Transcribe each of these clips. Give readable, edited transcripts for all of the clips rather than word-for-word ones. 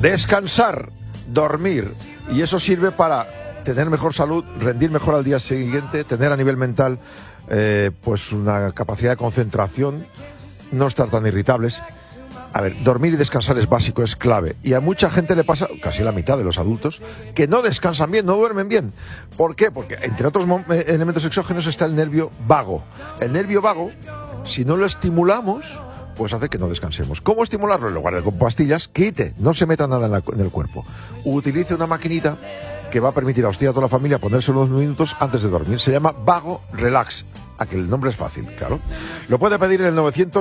descansar, dormir, y eso sirve para tener mejor salud, rendir mejor al día siguiente, tener a nivel mental pues una capacidad de concentración, no estar tan irritables. A ver, dormir y descansar es básico, es clave. Y a mucha gente le pasa, casi la mitad de los adultos, que no descansan bien, no duermen bien. ¿Por qué? Porque entre otros elementos exógenos está el nervio vago. El nervio vago, si no lo estimulamos, pues hace que no descansemos. ¿Cómo estimularlo? En lugar de con pastillas, quite, no se meta nada en el cuerpo. Utilice una maquinita que va a permitir a usted y a toda la familia ponerse unos minutos antes de dormir. Se llama Vago Relax. A que el nombre es fácil, claro. Lo puede pedir en el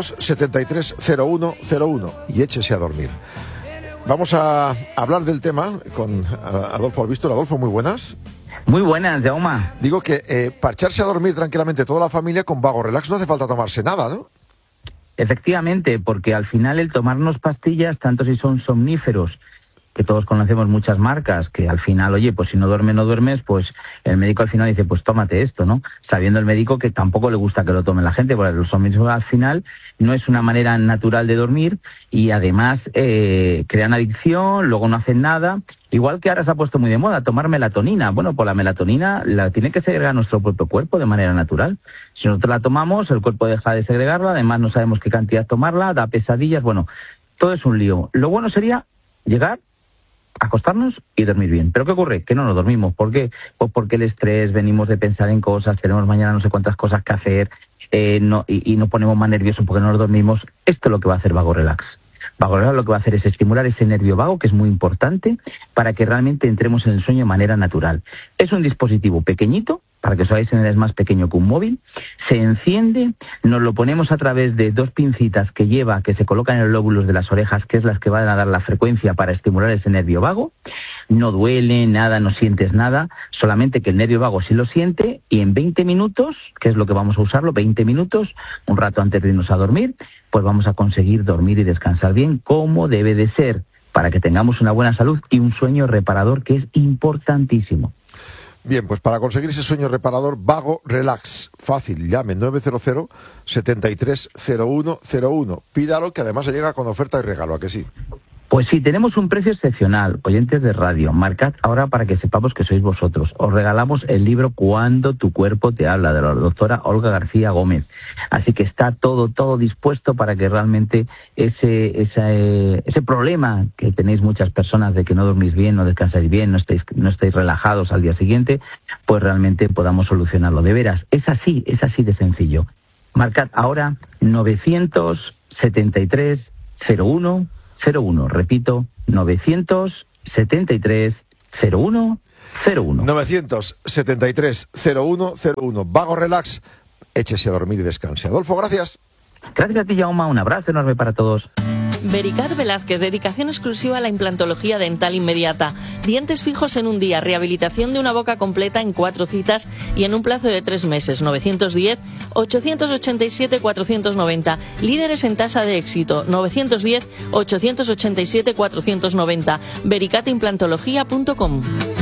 973-0101 y échese a dormir. Vamos a hablar del tema con Adolfo Albistor. Adolfo, muy buenas. Muy buenas, Jaume. Digo que para echarse a dormir tranquilamente toda la familia con Vago Relax no hace falta tomarse nada, ¿no? Efectivamente, porque al final el tomarnos pastillas, tanto si son somníferos, que todos conocemos muchas marcas, que al final, oye, pues si no duermes, pues el médico al final dice, pues tómate esto, ¿no? Sabiendo el médico que tampoco le gusta que lo tome la gente, porque los somníferos al final no es una manera natural de dormir y además crean adicción, luego no hacen nada. Igual que ahora se ha puesto muy de moda tomar melatonina. Bueno, pues la melatonina la tiene que segregar nuestro propio cuerpo de manera natural. Si nosotros la tomamos, el cuerpo deja de segregarla, además no sabemos qué cantidad tomarla, da pesadillas, bueno, todo es un lío. Lo bueno sería llegar, acostarnos y dormir bien. ¿Pero qué ocurre? Que no nos dormimos. ¿Por qué? Pues porque el estrés, venimos de pensar en cosas, tenemos mañana no sé cuántas cosas que hacer, y nos ponemos más nerviosos porque no nos dormimos. Esto es lo que va a hacer Vago Relax. Vago Relax lo que va a hacer es estimular ese nervio vago, que es muy importante, para que realmente entremos en el sueño de manera natural. Es un dispositivo pequeñito, para que os hagáis es más pequeño que un móvil, se enciende, nos lo ponemos a través de 2 pincitas que se colocan en los lóbulos de las orejas, que es las que van a dar la frecuencia para estimular ese nervio vago. No duele nada, no sientes nada, solamente que el nervio vago sí lo siente, y en 20 minutos, que es lo que vamos a usarlo, 20 minutos, un rato antes de irnos a dormir, pues vamos a conseguir dormir y descansar bien como debe de ser, para que tengamos una buena salud y un sueño reparador, que es importantísimo. Bien, pues para conseguir ese sueño reparador, Vago Relax, fácil, llame 900-730101. Pídalo, que además se llega con oferta y regalo, ¿a que sí? Pues sí, tenemos un precio excepcional, oyentes de radio. Marcad ahora para que sepamos que sois vosotros. Os regalamos el libro Cuando tu cuerpo te habla, de la doctora Olga García Gómez. Así que está todo dispuesto para que realmente ese problema que tenéis muchas personas de que no dormís bien, no descansáis bien, no estáis relajados al día siguiente, pues realmente podamos solucionarlo. De veras, es así de sencillo. Marcad ahora 973-0101. Repito, 973-0101. 973-0101. Vago Relax, échese a dormir y descanse. Adolfo, gracias. Gracias a ti, Jaume. Un abrazo enorme para todos. Vericat Velázquez, dedicación exclusiva a la implantología dental inmediata. Dientes fijos en un día, rehabilitación de una boca completa en 4 citas y en un plazo de 3 meses. 910-887-490. Líderes en tasa de éxito. 910-887-490. vericatimplantología.com.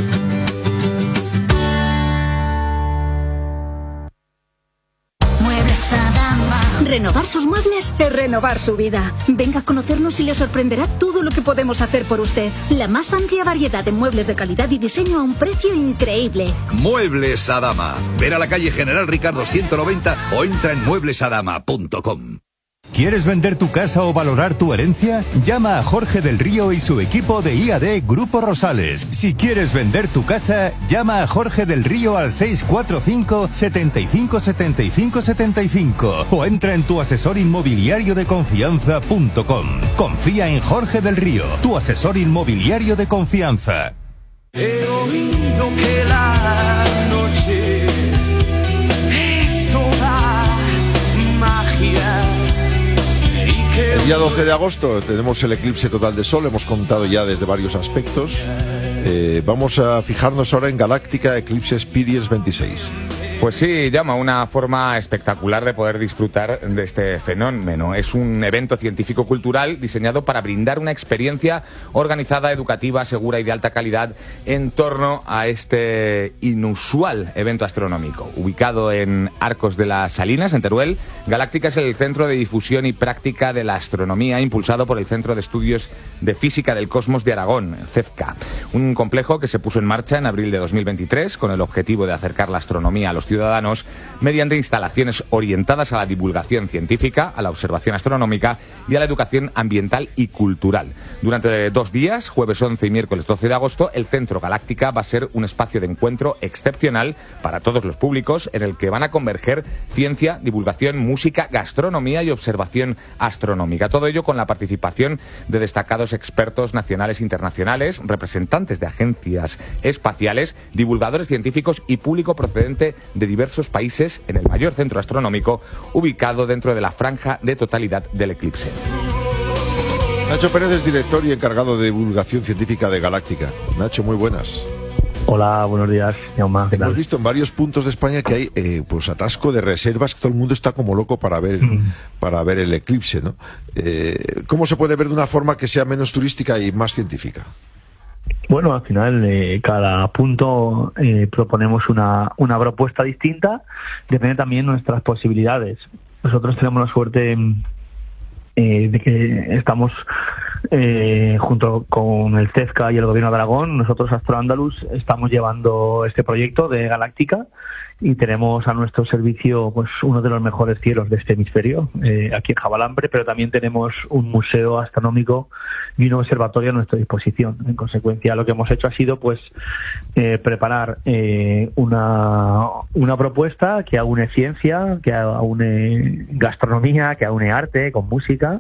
Renovar sus muebles es renovar su vida. Venga a conocernos y le sorprenderá todo lo que podemos hacer por usted. La más amplia variedad de muebles de calidad y diseño a un precio increíble. Muebles Adama. Ven a la calle General Ricardo 190 o entra en mueblesadama.com. ¿Quieres vender tu casa o valorar tu herencia? Llama a Jorge del Río y su equipo de IAD Grupo Rosales. Si quieres vender tu casa, llama a Jorge del Río al 645 75 75 75 o entra en tuasesorinmobiliariodeconfianza.com. Confía en Jorge del Río, tu asesor inmobiliario de confianza. He oído que la noche es toda magia. El día 12 de agosto tenemos el eclipse total de Sol, hemos contado ya desde varios aspectos. Vamos a fijarnos ahora en Galáctica Eclipse Experience 26. Pues sí, llama una forma espectacular de poder disfrutar de este fenómeno. Es un evento científico-cultural diseñado para brindar una experiencia organizada, educativa, segura y de alta calidad en torno a este inusual evento astronómico. Ubicado en Arcos de las Salinas, en Teruel, Galáctica es el centro de difusión y práctica de la astronomía impulsado por el Centro de Estudios de Física del Cosmos de Aragón, CEFCA. Un complejo que se puso en marcha en abril de 2023 con el objetivo de acercar la astronomía a los ciudadanos mediante instalaciones orientadas a la divulgación científica, a la observación astronómica y a la educación ambiental y cultural. Durante 2 días, jueves 11 y miércoles 12 de agosto, el Centro Galáctica va a ser un espacio de encuentro excepcional para todos los públicos en el que van a converger ciencia, divulgación, música, gastronomía y observación astronómica. Todo ello con la participación de destacados expertos nacionales e internacionales, representantes de agencias espaciales, divulgadores científicos y público procedente de diversos países en el mayor centro astronómico ubicado dentro de la franja de totalidad del eclipse. Nacho Pérez es director y encargado de divulgación científica de Galáctica. Nacho, muy buenas. Hola, buenos días, Jaume. Hemos visto en varios puntos de España que hay pues atasco de reservas, que todo el mundo está como loco para ver el eclipse, ¿no? ¿Cómo se puede ver de una forma que sea menos turística y más científica? Bueno, al final cada punto proponemos una propuesta distinta, depende también de nuestras posibilidades. Nosotros tenemos la suerte de que estamos junto con el CEFCA y el Gobierno de Aragón. Nosotros, Astroandalus, estamos llevando este proyecto de Galáctica y tenemos a nuestro servicio pues uno de los mejores cielos de este hemisferio, aquí en Javalambre, pero también tenemos un museo astronómico y un observatorio a nuestra disposición. En consecuencia, lo que hemos hecho ha sido pues preparar una propuesta que aúne ciencia, que aúne gastronomía, que aúne arte con música,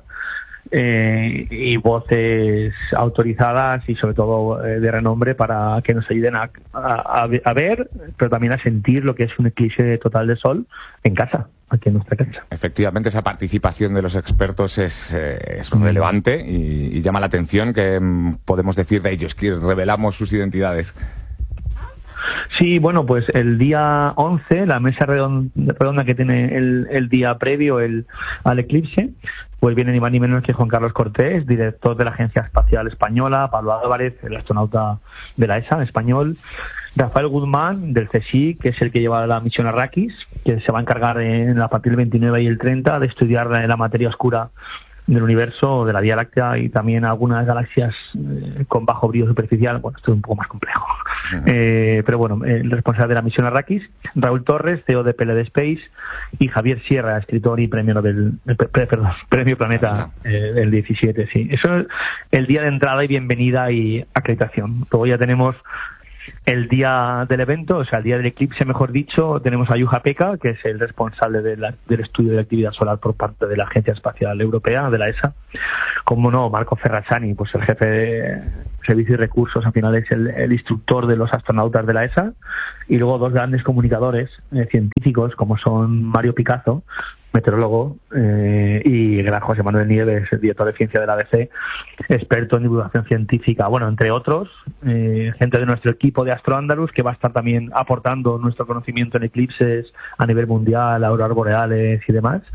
y voces autorizadas y sobre todo de renombre para que nos ayuden a ver, pero también a sentir lo que es un eclipse total de sol en casa, aquí en nuestra casa. Efectivamente, esa participación de los expertos es relevante y llama la atención. Que podemos decir de ellos, que revelamos sus identidades. Sí, bueno, pues el día 11, la mesa redonda que tiene el día previo al eclipse, pues viene ni más ni menos que Juan Carlos Cortés, director de la Agencia Espacial Española, Pablo Álvarez, el astronauta de la ESA español, Rafael Guzmán del CSIC, que es el que lleva la misión Arrakis, que se va a encargar a partir del 29 y el 30 de estudiar la materia oscura del universo, de la Vía Láctea y también algunas galaxias con bajo brillo superficial. Bueno, esto es un poco más complejo. Pero bueno, el responsable de la misión Arrakis, Raúl Torres, CEO de PLD Space, y Javier Sierra, escritor y premio Nobel, premio Planeta del 17. Sí, eso es el día de entrada y bienvenida y acreditación. Luego ya tenemos el día del evento, o sea, el día del eclipse, mejor dicho, tenemos a Juha Pekka, que es el responsable del estudio de la actividad solar por parte de la Agencia Espacial Europea, de la ESA. Como no, Marco Ferracciani, pues el jefe de Servicios y Recursos, al final es el instructor de los astronautas de la ESA. Y luego 2 grandes comunicadores científicos, como son Mario Picazo, meteorólogo, y el gran José Manuel Nieves, el director de ciencia de la ABC, experto en divulgación científica, bueno, entre otros, gente de nuestro equipo de Astroandalus, que va a estar también aportando nuestro conocimiento en eclipses a nivel mundial, auroras boreales y demás,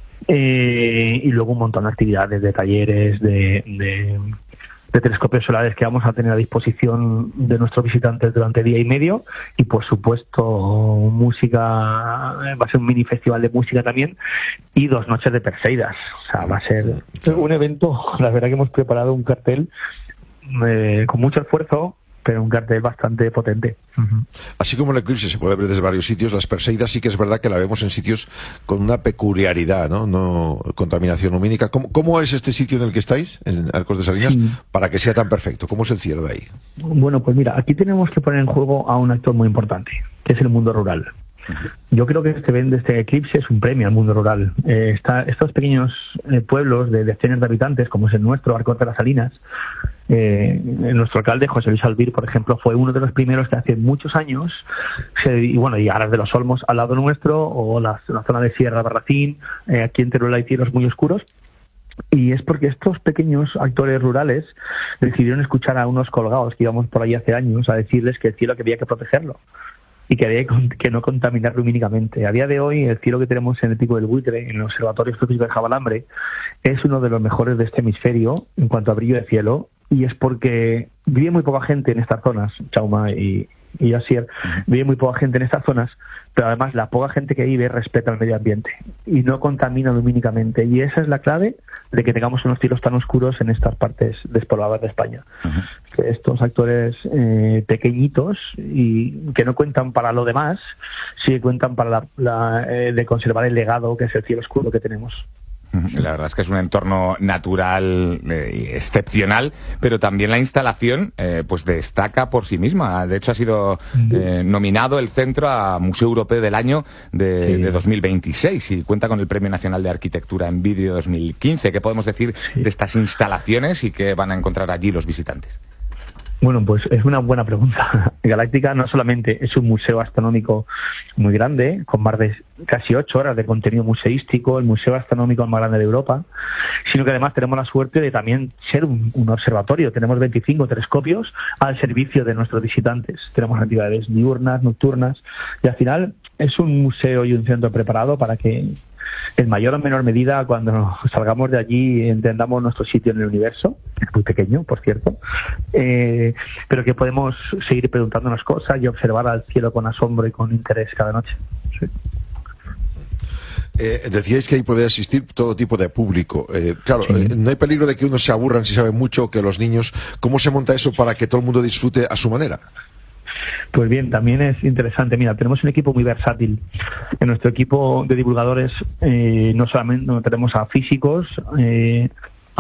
y luego un montón de actividades, de talleres, de telescopios solares que vamos a tener a disposición de nuestros visitantes durante día y medio, y por supuesto música, va a ser un mini festival de música también, y 2 noches de Perseidas. O sea, va a ser un evento, la verdad que hemos preparado un cartel con mucho esfuerzo, pero un cartel bastante potente. Así como el eclipse se puede ver desde varios sitios, las Perseidas sí que es verdad que la vemos en sitios con una peculiaridad, no contaminación lumínica. ¿Cómo es este sitio en el que estáis, en Arcos de Salinas, para que sea tan perfecto? ¿Cómo es el cielo de ahí? Bueno, pues mira, aquí tenemos que poner en juego a un actor muy importante, que es el mundo rural. Yo creo que este eclipse es un premio al mundo rural. Estos pequeños pueblos de decenas de habitantes, como es el nuestro, Arcos de las Salinas, nuestro alcalde, José Luis Albir, por ejemplo, fue uno de los primeros que hace muchos años, y Aras de los Olmos al lado nuestro, o la zona de Sierra Barracín, aquí en Teruel hay cielos muy oscuros, y es porque estos pequeños actores rurales decidieron escuchar a unos colgados que íbamos por ahí hace años a decirles que el cielo que había que protegerlo. y que no contaminar lumínicamente. A día de hoy, el cielo que tenemos en el Pico del Buitre, en el Observatorio Astronómico de Jabalambre, es uno de los mejores de este hemisferio en cuanto a brillo de cielo, y es porque vive muy poca gente en estas zonas, Chauma y Asier, vive muy poca gente en estas zonas, pero además la poca gente que vive respeta el medio ambiente y no contamina lumínicamente, y esa es la clave de que tengamos unos cielos tan oscuros en estas partes despobladas de España. Que estos actores pequeñitos y que no cuentan para lo demás, sí cuentan para de conservar el legado que es el cielo oscuro que tenemos. La verdad es que es un entorno natural excepcional, pero también la instalación pues destaca por sí misma. De hecho, ha sido nominado el centro a Museo Europeo del Año de 2026 y cuenta con el Premio Nacional de Arquitectura en Vidrio 2015. ¿Qué podemos decir de estas instalaciones y qué van a encontrar allí los visitantes? Bueno, pues es una buena pregunta. Galáctica no solamente es un museo astronómico muy grande, con más de casi 8 horas de contenido museístico, el museo astronómico más grande de Europa, sino que además tenemos la suerte de también ser un observatorio. Tenemos 25 telescopios al servicio de nuestros visitantes. Tenemos actividades diurnas, nocturnas, y al final es un museo y un centro preparado para que en mayor o menor medida, cuando salgamos de allí, entendamos nuestro sitio en el universo, es muy pequeño, por cierto, pero que podemos seguir preguntándonos cosas y observar al cielo con asombro y con interés cada noche. Sí. Decíais que ahí puede asistir todo tipo de público. Claro, no hay peligro de que unos se aburran si saben mucho, que los niños. ¿Cómo se monta eso para que todo el mundo disfrute a su manera? Pues bien, también es interesante. Mira, tenemos un equipo muy versátil. En nuestro equipo de divulgadores no solamente tenemos a físicos, a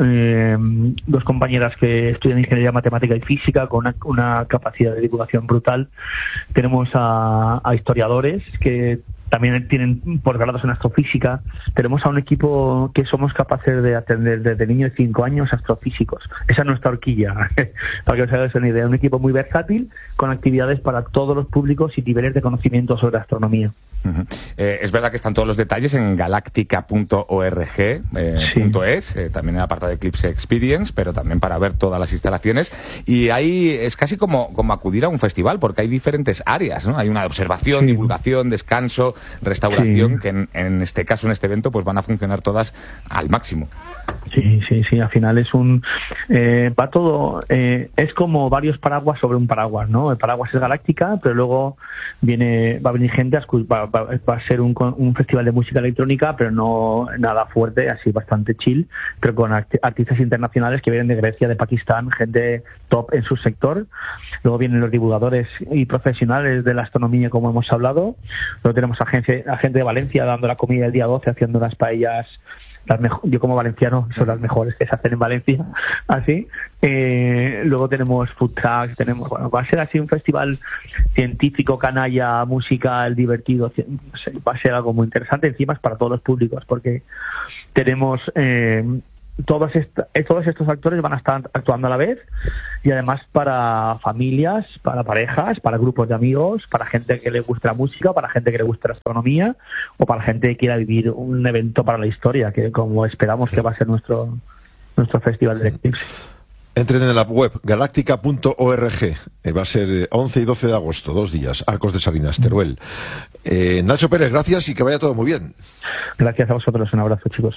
dos compañeras que estudian ingeniería matemática y física con una capacidad de divulgación brutal. Tenemos a historiadores que también tienen posgrados en astrofísica. Tenemos a un equipo que somos capaces de atender desde niños de 5 años astrofísicos. Esa es nuestra horquilla, para que os hagáis una idea. Un equipo muy versátil, con actividades para todos los públicos y niveles de conocimiento sobre astronomía. Es verdad que están todos los detalles en galactica.org.es, también en el apartado de Eclipse Experience, pero también para ver todas las instalaciones. Y ahí es casi como acudir a un festival, porque hay diferentes áreas, ¿no? Hay una de observación, divulgación, descanso, restauración, que en este caso, en este evento, pues van a funcionar todas al máximo. Sí, al final es va todo, es como varios paraguas sobre un paraguas, ¿no? El paraguas es Galáctica, pero luego va a venir gente, va a ser un festival de música electrónica, pero no nada fuerte, así bastante chill, pero con artistas internacionales que vienen de Grecia, de Pakistán, gente top en su sector. Luego vienen los divulgadores y profesionales de la astronomía, como hemos hablado. Luego tenemos a gente de Valencia dando la comida el día 12, haciendo unas paellas. Yo como valenciano son las mejores que se hacen en Valencia, así. Luego tenemos food trucks, va a ser así un festival científico, canalla, musical, divertido. Va a ser algo muy interesante. Encima es para todos los públicos, porque tenemos todos estos actores van a estar actuando a la vez, y además para familias, para parejas, para grupos de amigos, para gente que le gusta la música, para gente que le gusta la astronomía, o para gente que quiera vivir un evento para la historia, que como esperamos que va a ser nuestro festival de eclipse. Entren en la web galactica.org. Va a ser 11 y 12 de agosto, 2 días, Arcos de Salinas, Teruel. Nacho Pérez, gracias y que vaya todo muy bien. Gracias a vosotros, un abrazo, chicos.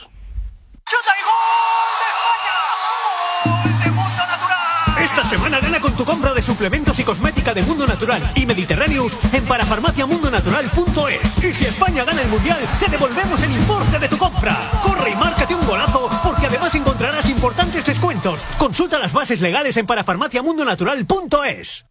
Esta semana gana con tu compra de suplementos y cosmética de Mundo Natural y Mediterráneos en parafarmaciamundonatural.es. Y si España gana el Mundial, te devolvemos el importe de tu compra. Corre y márcate un golazo, porque además encontrarás importantes descuentos. Consulta las bases legales en parafarmaciamundonatural.es.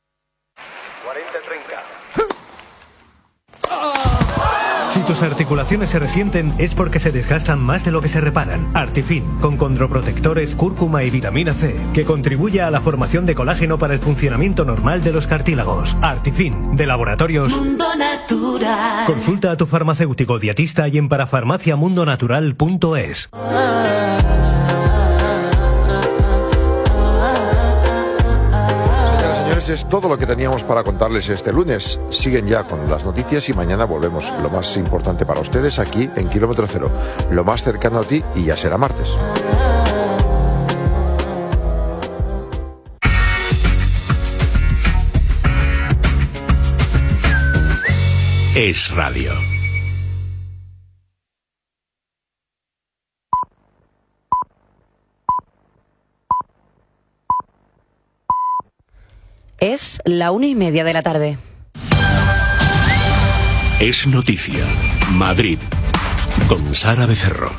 40-30. Si tus articulaciones se resienten es porque se desgastan más de lo que se reparan. Artifin, con condroprotectores, cúrcuma y vitamina C, que contribuye a la formación de colágeno para el funcionamiento normal de los cartílagos. Artifin, de Laboratorios Mundo Natural. Consulta a tu farmacéutico dietista y en parafarmaciamundonatural.es. Es todo lo que teníamos para contarles este lunes. Siguen ya con las noticias y mañana volvemos. Lo más importante para ustedes aquí en Kilómetro Cero, lo más cercano a ti, y ya será martes. es radio. Es la 1:30 de la tarde. Es noticia. Madrid. Con Sara Becerro.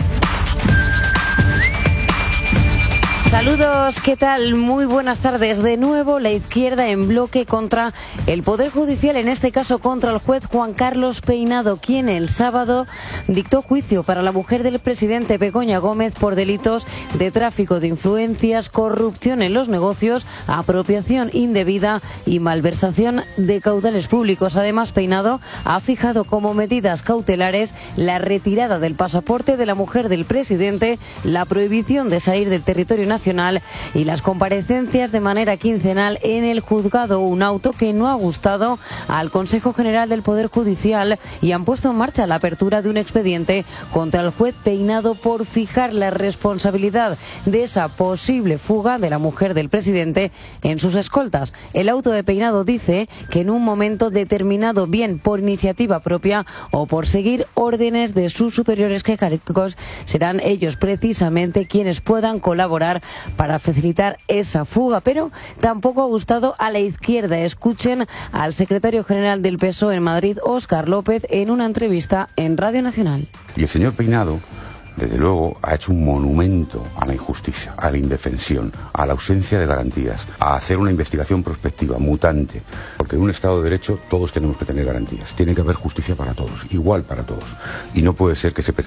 Saludos, ¿qué tal? Muy buenas tardes. De nuevo, la izquierda en bloque contra el Poder Judicial, en este caso contra el juez Juan Carlos Peinado, quien el sábado dictó juicio para la mujer del presidente Begoña Gómez por delitos de tráfico de influencias, corrupción en los negocios, apropiación indebida y malversación de caudales públicos. Además, Peinado ha fijado como medidas cautelares la retirada del pasaporte de la mujer del presidente, la prohibición de salir del territorio nacional y las comparecencias de manera quincenal en el juzgado, un auto que no ha gustado al Consejo General del Poder Judicial, y han puesto en marcha la apertura de un expediente contra el juez Peinado por fijar la responsabilidad de esa posible fuga de la mujer del presidente en sus escoltas. El auto de Peinado dice que en un momento determinado, bien por iniciativa propia o por seguir órdenes de sus superiores jerárquicos, serán ellos precisamente quienes puedan colaborar para facilitar esa fuga, pero tampoco ha gustado a la izquierda. Escuchen al secretario general del PSOE en Madrid, Óscar López, en una entrevista en Radio Nacional. Y el señor Peinado, desde luego, ha hecho un monumento a la injusticia, a la indefensión, a la ausencia de garantías, a hacer una investigación prospectiva, mutante, porque en un Estado de Derecho todos tenemos que tener garantías, tiene que haber justicia para todos, igual para todos, y no puede ser que se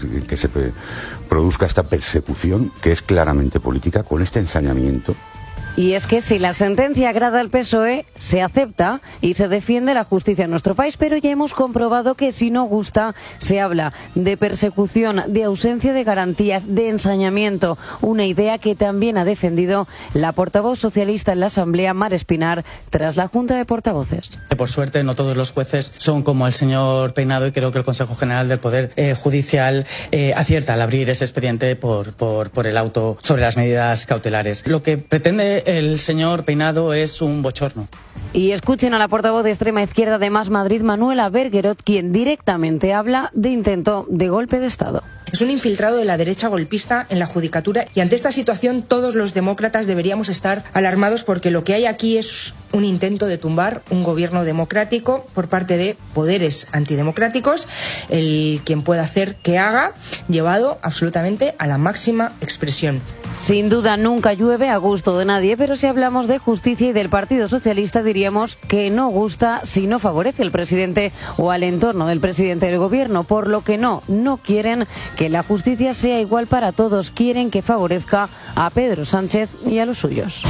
produzca esta persecución, que es claramente política, con este ensañamiento. Y es que si la sentencia agrada al PSOE, se acepta y se defiende la justicia en nuestro país, pero ya hemos comprobado que si no gusta, se habla de persecución, de ausencia de garantías, de ensañamiento, una idea que también ha defendido la portavoz socialista en la Asamblea, Mar Espinar, tras la Junta de Portavoces. Por suerte, no todos los jueces son como el señor Peinado, y creo que el Consejo General del Poder Judicial acierta al abrir ese expediente por el auto sobre las medidas cautelares. Lo que pretende el señor Peinado es un bochorno. Y escuchen a la portavoz de extrema izquierda de Más Madrid, Manuela Bergerot, quien directamente habla de intento de golpe de Estado. Es un infiltrado de la derecha golpista en la judicatura, y ante esta situación todos los demócratas deberíamos estar alarmados, porque lo que hay aquí es un intento de tumbar un gobierno democrático por parte de poderes antidemocráticos, el quien pueda hacer que haga, llevado absolutamente a la máxima expresión. Sin duda nunca llueve a gusto de nadie, pero si hablamos de justicia y del Partido Socialista, diríamos que no gusta si no favorece al presidente o al entorno del presidente del gobierno, por lo que no quieren que la justicia sea igual para todos, quieren que favorezca a Pedro Sánchez y a los suyos.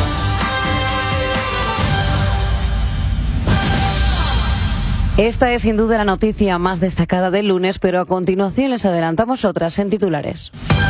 Esta es sin duda la noticia más destacada del lunes, pero a continuación les adelantamos otras en titulares.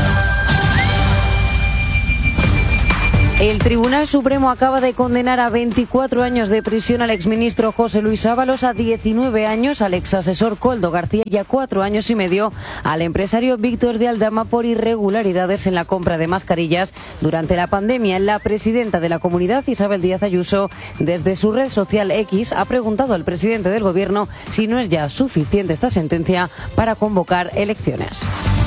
El Tribunal Supremo acaba de condenar a 24 años de prisión al exministro José Luis Ábalos, a 19 años al exasesor Koldo García y a 4 años y medio al empresario Víctor de Aldama por irregularidades en la compra de mascarillas durante la pandemia. La presidenta de la comunidad, Isabel Díaz Ayuso, desde su red social X, ha preguntado al presidente del Gobierno si no es ya suficiente esta sentencia para convocar elecciones.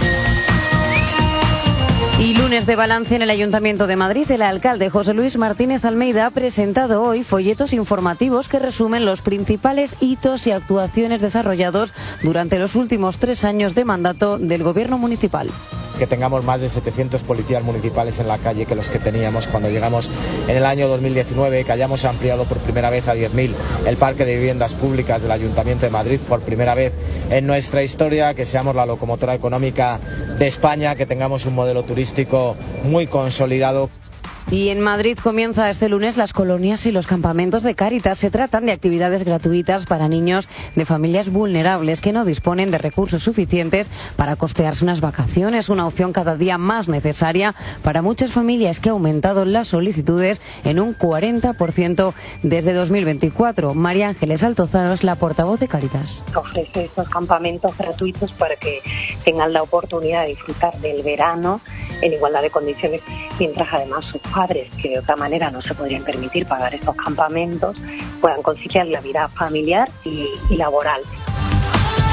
Y lunes de balance en el Ayuntamiento de Madrid. El alcalde José Luis Martínez Almeida ha presentado hoy folletos informativos que resumen los principales hitos y actuaciones desarrollados durante los últimos 3 años de mandato del Gobierno municipal. Que tengamos más de 700 policías municipales en la calle que los que teníamos cuando llegamos en el año 2019, que hayamos ampliado por primera vez a 10.000 el parque de viviendas públicas del Ayuntamiento de Madrid por primera vez en nuestra historia, que seamos la locomotora económica de España, que tengamos un modelo turístico muy consolidado. Y en Madrid comienza este lunes las colonias y los campamentos de Cáritas. Se tratan de actividades gratuitas para niños de familias vulnerables que no disponen de recursos suficientes para costearse unas vacaciones, una opción cada día más necesaria para muchas familias, que ha aumentado las solicitudes en un 40% desde 2024. María Ángeles Altozano es la portavoz de Cáritas. Ofrece estos campamentos gratuitos para que tengan la oportunidad de disfrutar del verano en igualdad de condiciones, mientras además sus padres, que de otra manera no se podrían permitir pagar estos campamentos, puedan conciliar la vida familiar y laboral.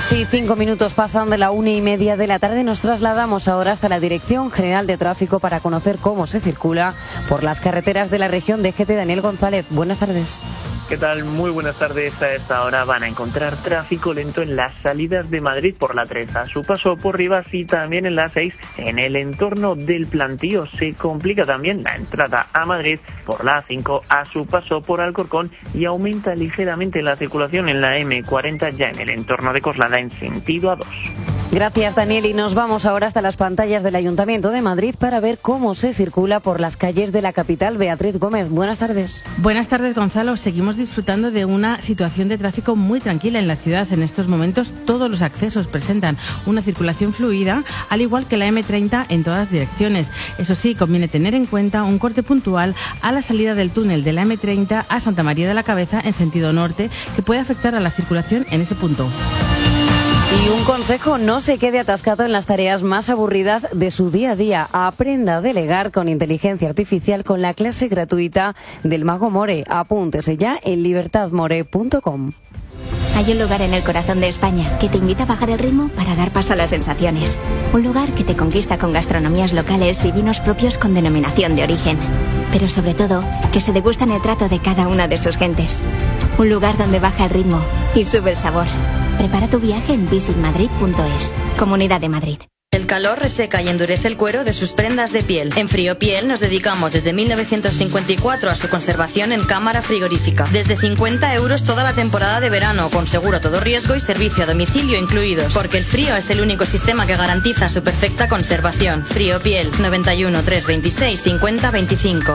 Casi 5 minutos pasan de la 1:30 de la tarde. Nos trasladamos ahora hasta la Dirección General de Tráfico para conocer cómo se circula por las carreteras de la región de Gete. Daniel González, buenas tardes. ¿Qué tal? Muy buenas tardes. A esta hora van a encontrar tráfico lento en las salidas de Madrid por la 3 a su paso por Rivas y también en la 6 en el entorno del Plantío. Se complica también la entrada a Madrid por la 5 a su paso por Alcorcón y aumenta ligeramente la circulación en la M40 ya en el entorno de Coslada en sentido A2. Gracias, Daniel, y nos vamos ahora hasta las pantallas del Ayuntamiento de Madrid para ver cómo se circula por las calles de la capital. Beatriz Gómez, buenas tardes. Buenas tardes, Gonzalo. Seguimos disfrutando de una situación de tráfico muy tranquila en la ciudad. En estos momentos todos los accesos presentan una circulación fluida, al igual que la M30 en todas direcciones. Eso sí, conviene tener en cuenta un corte puntual a la salida del túnel de la M30 a Santa María de la Cabeza en sentido norte, que puede afectar a la circulación en ese punto. Y un consejo: no se quede atascado en las tareas más aburridas de su día a día. Aprenda a delegar con inteligencia artificial con la clase gratuita del Mago More. Apúntese ya en libertadmore.com. Hay un lugar en el corazón de España que te invita a bajar el ritmo para dar paso a las sensaciones. Un lugar que te conquista con gastronomías locales y vinos propios con denominación de origen. Pero sobre todo, que se degusta en el trato de cada una de sus gentes. Un lugar donde baja el ritmo y sube el sabor. Prepara tu viaje en visitmadrid.es. Comunidad de Madrid. El calor reseca y endurece el cuero de sus prendas de piel. En Friopiel nos dedicamos desde 1954 a su conservación en cámara frigorífica. Desde 50 € toda la temporada de verano, con seguro a todo riesgo y servicio a domicilio incluidos. Porque el frío es el único sistema que garantiza su perfecta conservación. Friopiel, 91 326 50 25.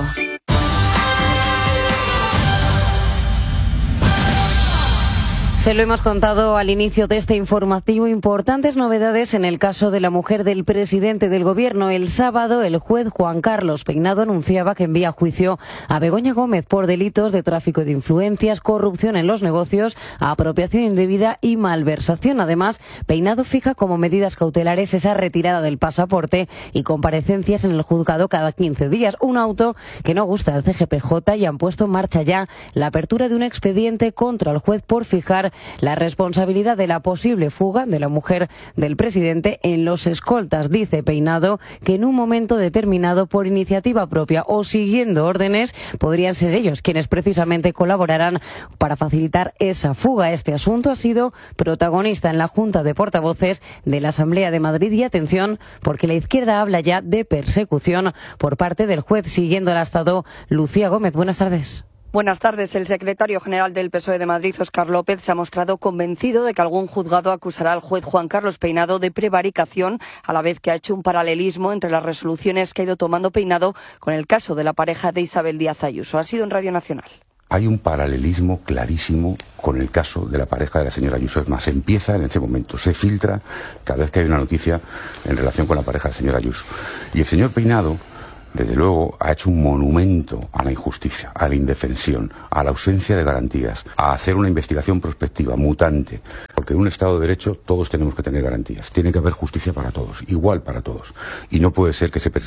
Se lo hemos contado al inicio de este informativo. Importantes novedades en el caso de la mujer del presidente del Gobierno. El sábado, el juez Juan Carlos Peinado anunciaba que envía a juicio a Begoña Gómez por delitos de tráfico de influencias, corrupción en los negocios, apropiación indebida y malversación. Además, Peinado fija como medidas cautelares esa retirada del pasaporte y comparecencias en el juzgado cada 15 días. Un auto que no gusta al CGPJ y han puesto en marcha ya la apertura de un expediente contra el juez por fijar la responsabilidad de la posible fuga de la mujer del presidente en los escoltas. Dice Peinado que en un momento determinado, por iniciativa propia o siguiendo órdenes, podrían ser ellos quienes precisamente colaborarán para facilitar esa fuga. Este asunto ha sido protagonista en la Junta de Portavoces de la Asamblea de Madrid. Y atención, porque la izquierda habla ya de persecución por parte del juez. Siguiendo el Estado, Lucía Gómez, buenas tardes. Buenas tardes. El secretario general del PSOE de Madrid, Óscar López, se ha mostrado convencido de que algún juzgado acusará al juez Juan Carlos Peinado de prevaricación, a la vez que ha hecho un paralelismo entre las resoluciones que ha ido tomando Peinado con el caso de la pareja de Isabel Díaz Ayuso. Ha sido en Radio Nacional. Hay un paralelismo clarísimo con el caso de la pareja de la señora Ayuso. Es más, empieza en ese momento, se filtra cada vez que hay una noticia en relación con la pareja de la señora Ayuso. Y el señor Peinado, desde luego, ha hecho un monumento a la injusticia, a la indefensión, a la ausencia de garantías, a hacer una investigación prospectiva, mutante. Porque en un Estado de Derecho todos tenemos que tener garantías. Tiene que haber justicia para todos, igual para todos. Y no puede ser que se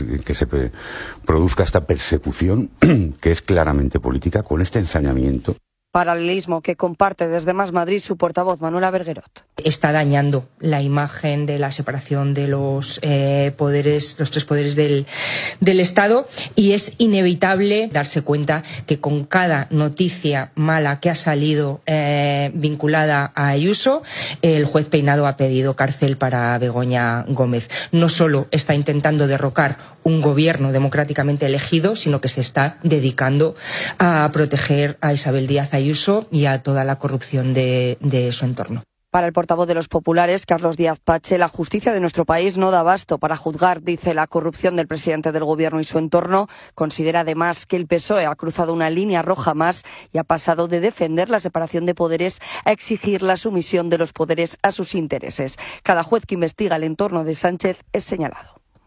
produzca esta persecución, que es claramente política, con este ensañamiento. Paralelismo que comparte desde Más Madrid su portavoz, Manuela Berguerot. Está dañando la imagen de la separación de los poderes, los tres poderes del Estado, y es inevitable darse cuenta que con cada noticia mala que ha salido vinculada a Ayuso, el juez Peinado ha pedido cárcel para Begoña Gómez. No solo está intentando derrocar un gobierno democráticamente elegido, sino que se está dedicando a proteger a Isabel Díaz Ayuso y a toda la corrupción de su entorno. Para el portavoz de los populares, Carlos Díaz Pache, la justicia de nuestro país no da abasto para juzgar, dice, la corrupción del presidente del Gobierno y su entorno. Considera además que el PSOE ha cruzado una línea roja más y ha pasado de defender la separación de poderes a exigir la sumisión de los poderes a sus intereses. Cada juez que investiga el entorno de Sánchez es señalado.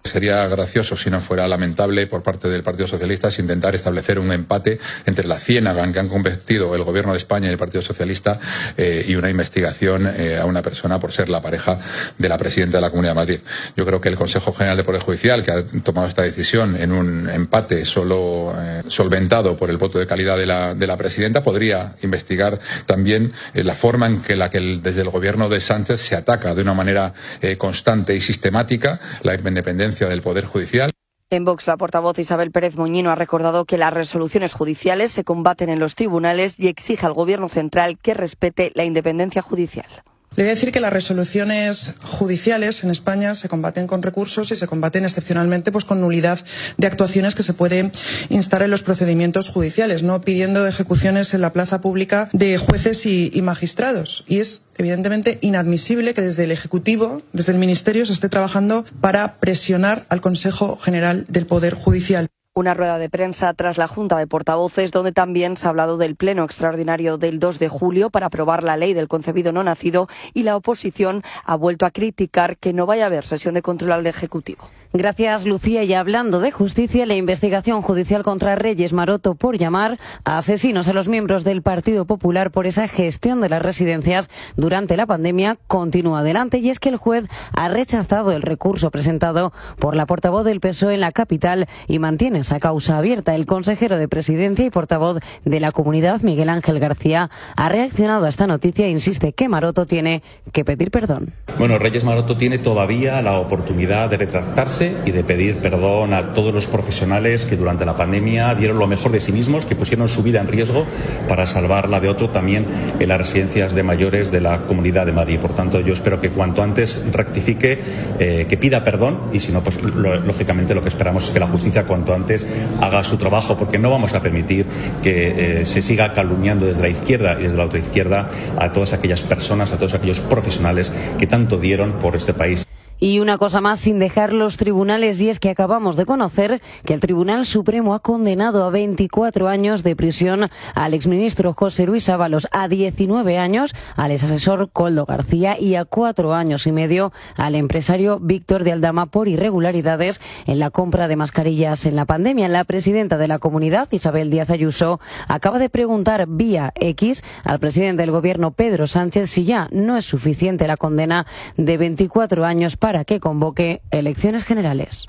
Sería gracioso, si no fuera lamentable, por parte del Partido Socialista intentar establecer un empate entre la ciénaga en que han convertido el Gobierno de España y el Partido Socialista y una investigación a una persona por ser la pareja de la presidenta de la Comunidad de Madrid. Yo creo que el Consejo General del Poder Judicial, que ha tomado esta decisión en un empate solo solventado por el voto de calidad de la presidenta, podría investigar también la forma en que desde el Gobierno de Sánchez se ataca de una manera constante y sistemática la independencia del Poder Judicial. En Vox, la portavoz Isabel Pérez Moñino ha recordado que las resoluciones judiciales se combaten en los tribunales y exige al Gobierno central que respete la independencia judicial. Le voy a decir que las resoluciones judiciales en España se combaten con recursos y se combaten excepcionalmente con nulidad de actuaciones que se puede instar en los procedimientos judiciales, no pidiendo ejecuciones en la plaza pública de jueces y magistrados. Y es evidentemente inadmisible que desde el Ejecutivo, desde el Ministerio, se esté trabajando para presionar al Consejo General del Poder Judicial. Una rueda de prensa tras la Junta de Portavoces, donde también se ha hablado del pleno extraordinario del 2 de julio para aprobar la ley del concebido no nacido, y la oposición ha vuelto a criticar que no vaya a haber sesión de control al Ejecutivo. Gracias, Lucía. Y hablando de justicia, la investigación judicial contra Reyes Maroto por llamar a asesinos a los miembros del Partido Popular por esa gestión de las residencias durante la pandemia continúa adelante, y es que el juez ha rechazado el recurso presentado por la portavoz del PSOE en la capital y mantiene esa causa abierta. El consejero de Presidencia y portavoz de la Comunidad, Miguel Ángel García, ha reaccionado a esta noticia e insiste que Maroto tiene que pedir perdón. Bueno, Reyes Maroto tiene todavía la oportunidad de retractarse y de pedir perdón a todos los profesionales que durante la pandemia dieron lo mejor de sí mismos, que pusieron su vida en riesgo para salvar la de otro también en las residencias de mayores de la Comunidad de Madrid. Por tanto, yo espero que cuanto antes rectifique, que pida perdón, y si no, pues lógicamente lo que esperamos es que la justicia cuanto antes haga su trabajo, porque no vamos a permitir que se siga calumniando desde la izquierda y desde la autoizquierda a todas aquellas personas, a todos aquellos profesionales que tanto dieron por este país. Y una cosa más, sin dejar los tribunales, y es que acabamos de conocer que el Tribunal Supremo ha condenado a 24 años de prisión al exministro José Luis Ábalos, a 19 años al exasesor Koldo García y a 4 años y medio al empresario Víctor de Aldama por irregularidades en la compra de mascarillas en la pandemia. La presidenta de la Comunidad, Isabel Díaz Ayuso, acaba de preguntar vía X al presidente del Gobierno, Pedro Sánchez, si ya no es suficiente la condena de 24 años para que convoque elecciones generales.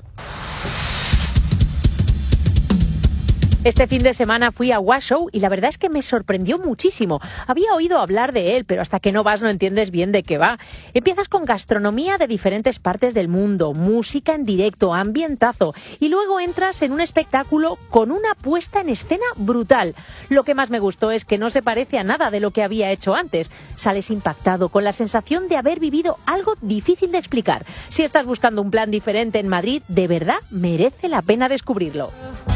Este fin de semana fui a Washoe y la verdad es que me sorprendió muchísimo. Había oído hablar de él, pero hasta que no vas no entiendes bien de qué va. Empiezas con gastronomía de diferentes partes del mundo, música en directo, ambientazo, y luego entras en un espectáculo con una puesta en escena brutal. Lo que más me gustó es que no se parece a nada de lo que había hecho antes. Sales impactado, con la sensación de haber vivido algo difícil de explicar. Si estás buscando un plan diferente en Madrid, de verdad merece la pena descubrirlo.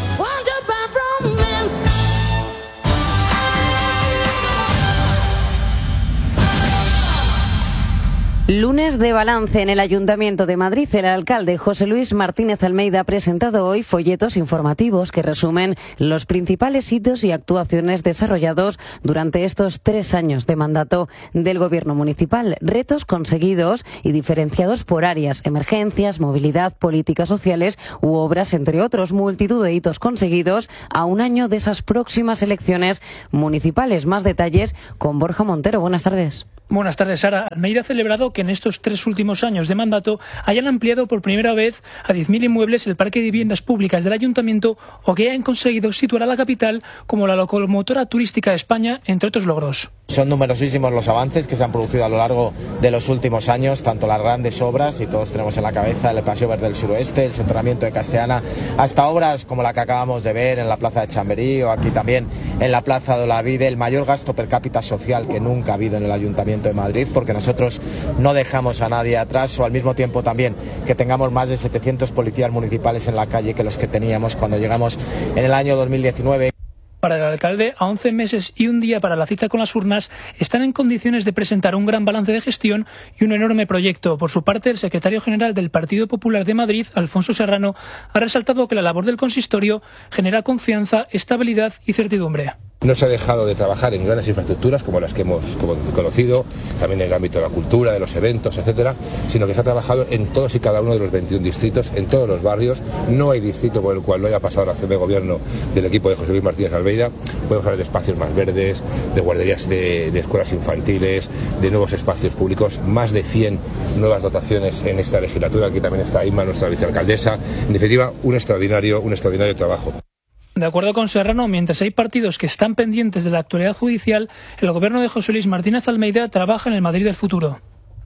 Lunes de balance en el Ayuntamiento de Madrid. El alcalde José Luis Martínez Almeida ha presentado hoy folletos informativos que resumen los principales hitos y actuaciones desarrollados durante estos 3 años de mandato del Gobierno municipal. Retos conseguidos y diferenciados por áreas, emergencias, movilidad, políticas sociales u obras, entre otros. Multitud de hitos conseguidos a un año de esas próximas elecciones municipales. Más detalles con Borja Montero. Buenas tardes. Buenas tardes, Sara. Almeida ha celebrado que en estos 3 últimos años de mandato hayan ampliado por primera vez a 10.000 inmuebles el parque de viviendas públicas del Ayuntamiento, o que hayan conseguido situar a la capital como la locomotora turística de España, entre otros logros. Son numerosísimos los avances que se han producido a lo largo de los últimos años, tanto las grandes obras, y todos tenemos en la cabeza el Paseo Verde del Suroeste, el soterramiento de Castellana, hasta obras como la que acabamos de ver en la Plaza de Chamberí o aquí también en la Plaza de Olavide, el mayor gasto per cápita social que nunca ha habido en el Ayuntamiento de Madrid, porque nosotros no dejamos a nadie atrás, o al mismo tiempo también que tengamos más de 700 policías municipales en la calle que los que teníamos cuando llegamos en el año 2019. Para el alcalde, a 11 meses y un día para la cita con las urnas, están en condiciones de presentar un gran balance de gestión y un enorme proyecto. Por su parte, el secretario general del Partido Popular de Madrid, Alfonso Serrano, ha resaltado que la labor del consistorio genera confianza, estabilidad y certidumbre. No se ha dejado de trabajar en grandes infraestructuras como las que hemos conocido, también en el ámbito de la cultura, de los eventos, etcétera, sino que se ha trabajado en todos y cada uno de los 21 distritos, en todos los barrios. No hay distrito por el cual no haya pasado la acción de gobierno del equipo de José Luis Martínez Almeida. Podemos hablar de espacios más verdes, de guarderías de escuelas infantiles, de nuevos espacios públicos, más de 100 nuevas dotaciones en esta legislatura. Aquí también está Inma, nuestra vicealcaldesa. En definitiva, un extraordinario trabajo. De acuerdo con Serrano, mientras hay partidos que están pendientes de la actualidad judicial, el gobierno de José Luis Martínez Almeida trabaja en el Madrid del futuro.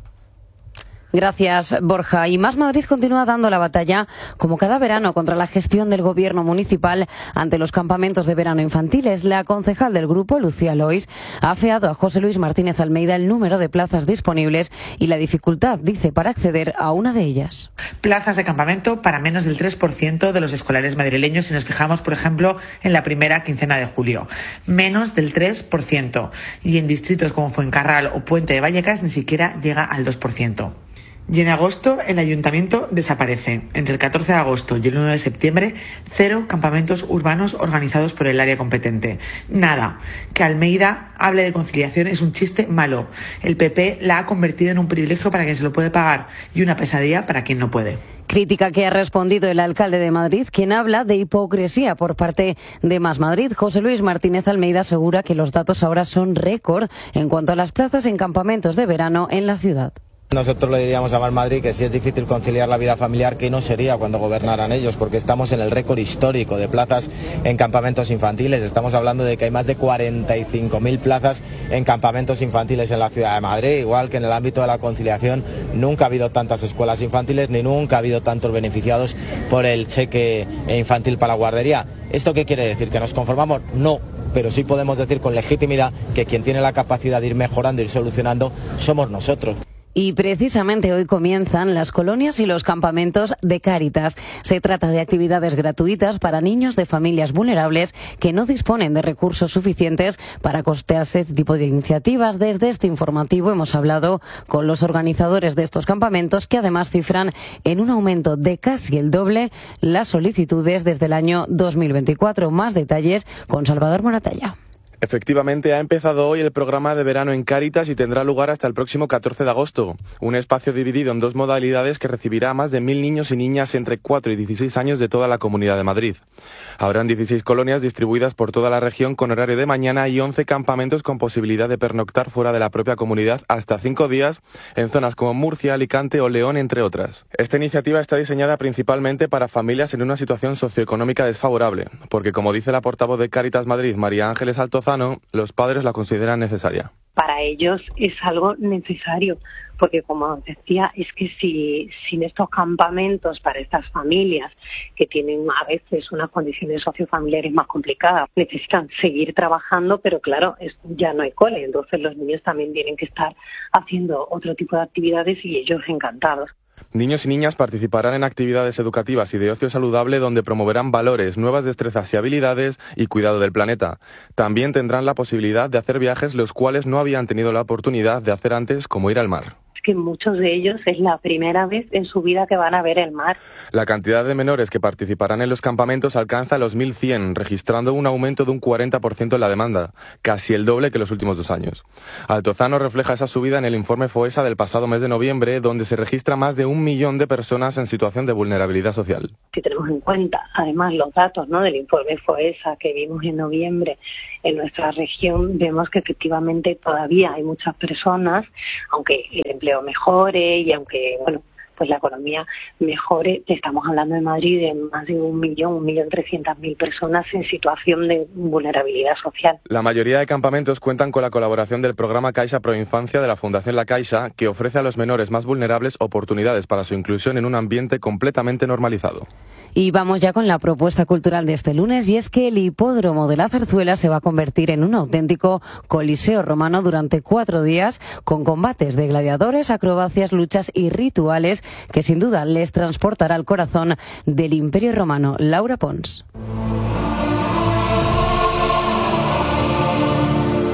Gracias, Borja. Y Más Madrid continúa dando la batalla, como cada verano, contra la gestión del gobierno municipal ante los campamentos de verano infantiles. La concejal del grupo, Lucía Lois, ha afeado a José Luis Martínez Almeida el número de plazas disponibles y la dificultad, dice, para acceder a una de ellas. Plazas de campamento para menos del 3% de los escolares madrileños, si nos fijamos, por ejemplo, en la primera quincena de julio. Menos del 3%. Y en distritos como Fuencarral o Puente de Vallecas ni siquiera llega al 2%. Y en agosto el ayuntamiento desaparece. Entre el 14 de agosto y el 1 de septiembre, 0 campamentos urbanos organizados por el área competente. Nada. Que Almeida hable de conciliación es un chiste malo. El PP la ha convertido en un privilegio para quien se lo puede pagar y una pesadilla para quien no puede. Crítica que ha respondido el alcalde de Madrid, quien habla de hipocresía por parte de Más Madrid. José Luis Martínez Almeida asegura que los datos ahora son récord en cuanto a las plazas en campamentos de verano en la ciudad. Nosotros le diríamos a Más Madrid que si es difícil conciliar la vida familiar, que no sería cuando gobernaran ellos, porque estamos en el récord histórico de plazas en campamentos infantiles. Estamos hablando de que hay más de 45.000 plazas en campamentos infantiles en la ciudad de Madrid, igual que en el ámbito de la conciliación. Nunca ha habido tantas escuelas infantiles, ni nunca ha habido tantos beneficiados por el cheque infantil para la guardería. ¿Esto qué quiere decir? ¿Que nos conformamos? No. Pero sí podemos decir con legitimidad que quien tiene la capacidad de ir mejorando, ir solucionando, somos nosotros. Y precisamente hoy comienzan las colonias y los campamentos de Cáritas. Se trata de actividades gratuitas para niños de familias vulnerables que no disponen de recursos suficientes para costearse este tipo de iniciativas. Desde este informativo hemos hablado con los organizadores de estos campamentos, que además cifran en un aumento de casi el doble las solicitudes desde el año 2024. Más detalles con Salvador Moratalla. Efectivamente, ha empezado hoy el programa de verano en Cáritas y tendrá lugar hasta el próximo 14 de agosto. Un espacio dividido en 2 modalidades que recibirá a más de 1.000 niños y niñas entre 4 y 16 años de toda la Comunidad de Madrid. Habrán 16 colonias distribuidas por toda la región con horario de mañana y 11 campamentos con posibilidad de pernoctar fuera de la propia comunidad hasta 5 días en zonas como Murcia, Alicante o León, entre otras. Esta iniciativa está diseñada principalmente para familias en una situación socioeconómica desfavorable, porque como dice la portavoz de Cáritas Madrid, María Ángeles Altozano, los padres la consideran necesaria. Para ellos es algo necesario, porque como os decía, es que sin estos campamentos para estas familias que tienen a veces unas condiciones sociofamiliares más complicadas, necesitan seguir trabajando, pero claro, ya no hay cole, entonces los niños también tienen que estar haciendo otro tipo de actividades y ellos encantados. Niños y niñas participarán en actividades educativas y de ocio saludable donde promoverán valores, nuevas destrezas y habilidades y cuidado del planeta. También tendrán la posibilidad de hacer viajes los cuales no habían tenido la oportunidad de hacer antes, como ir al mar. Que muchos de ellos es la primera vez en su vida que van a ver el mar. La cantidad de menores que participarán en los campamentos alcanza los 1.100, registrando un aumento de un 40% en la demanda, casi el doble que los últimos 2 años. Altozano refleja esa subida en el informe FOESA del pasado mes de noviembre, donde se registra más de 1 millón de personas en situación de vulnerabilidad social. Si tenemos en cuenta, además, los datos, ¿no?, del informe FOESA que vimos en noviembre en nuestra región, vemos que efectivamente todavía hay muchas personas, aunque el empleo mejore y aunque, pues la economía mejore, estamos hablando de Madrid de más de 1.300.000 personas en situación de vulnerabilidad social. La mayoría de campamentos cuentan con la colaboración del programa Caixa Proinfancia de la Fundación La Caixa, que ofrece a los menores más vulnerables oportunidades para su inclusión en un ambiente completamente normalizado. Y vamos ya con la propuesta cultural de este lunes, y es que el hipódromo de la Zarzuela se va a convertir en un auténtico coliseo romano durante 4 días, con combates de gladiadores, acrobacias, luchas y rituales que sin duda les transportará al corazón del Imperio Romano. Laura Pons.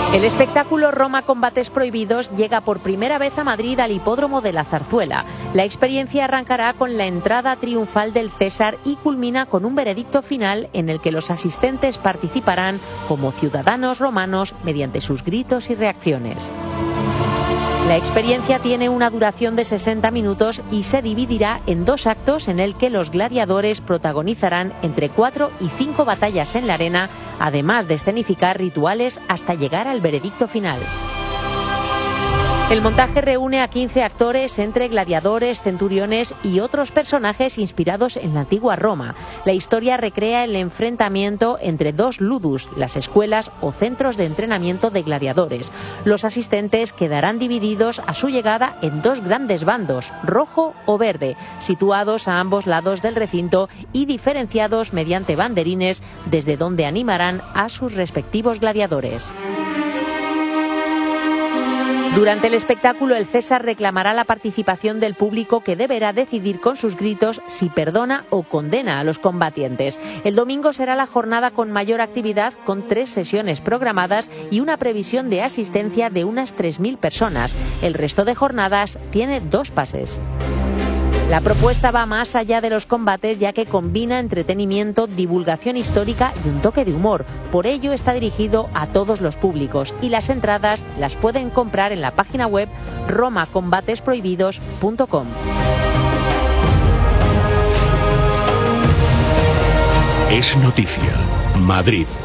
El espectáculo Roma Combates Prohibidos llega por primera vez a Madrid al Hipódromo de la Zarzuela. La experiencia arrancará con la entrada triunfal del César y culmina con un veredicto final en el que los asistentes participarán como ciudadanos romanos mediante sus gritos y reacciones. La experiencia tiene una duración de 60 minutos y se dividirá en 2 actos en el que los gladiadores protagonizarán entre 4 y 5 batallas en la arena, además de escenificar rituales hasta llegar al veredicto final. El montaje reúne a 15 actores entre gladiadores, centuriones y otros personajes inspirados en la antigua Roma. La historia recrea el enfrentamiento entre 2 ludus, las escuelas o centros de entrenamiento de gladiadores. Los asistentes quedarán divididos a su llegada en 2 grandes bandos, rojo o verde, situados a ambos lados del recinto y diferenciados mediante banderines desde donde animarán a sus respectivos gladiadores. Durante el espectáculo, el César reclamará la participación del público, que deberá decidir con sus gritos si perdona o condena a los combatientes. El domingo será la jornada con mayor actividad, con 3 sesiones programadas y una previsión de asistencia de unas 3.000 personas. El resto de jornadas tiene 2 pases. La propuesta va más allá de los combates, ya que combina entretenimiento, divulgación histórica y un toque de humor. Por ello está dirigido a todos los públicos y las entradas las pueden comprar en la página web romacombatesprohibidos.com. Es noticia. Madrid.